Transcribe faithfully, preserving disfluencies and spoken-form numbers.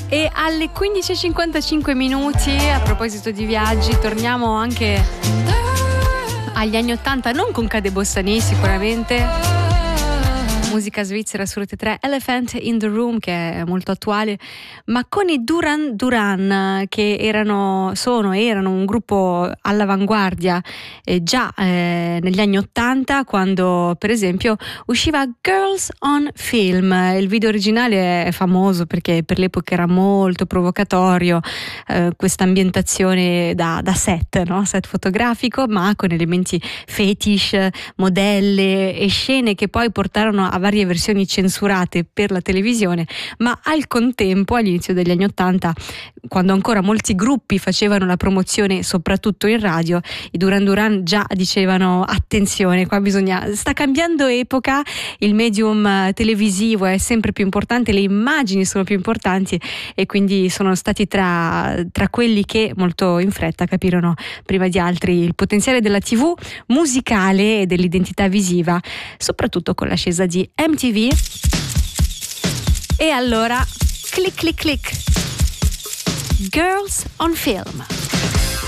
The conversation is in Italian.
E alle quindici e cinquantacinque minuti, a proposito di viaggi, torniamo anche agli anni ottanta, non con Cade Bossani sicuramente, musica svizzera su Rete tre, Elephant in the Room, che è molto attuale, ma con i Duran Duran, che erano, sono, erano un gruppo all'avanguardia eh, già eh, negli anni ottanta, quando per esempio usciva Girls on Film. Il video originale è famoso perché per l'epoca era molto provocatorio, eh, questa ambientazione da, da set, no? Set fotografico, ma con elementi fetish, modelle e scene che poi portarono a varie versioni censurate per la televisione, ma al contempo, all'inizio degli anni ottanta, quando ancora molti gruppi facevano la promozione soprattutto in radio, i Duran Duran già dicevano: attenzione, qua bisogna, sta cambiando epoca, il medium televisivo è sempre più importante, le immagini sono più importanti, e quindi sono stati tra, tra quelli che molto in fretta capirono prima di altri il potenziale della tivù musicale e dell'identità visiva, soprattutto con l'ascesa di M T V. E allora click click click, Girls on Film.